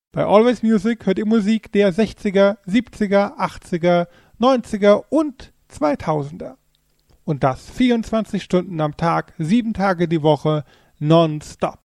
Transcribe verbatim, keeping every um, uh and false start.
Bei Always Music hört ihr Musik der sechziger, siebziger, achtziger, neunziger und zweitausender. Und das vierundzwanzig Stunden am Tag, sieben Tage die Woche, nonstop.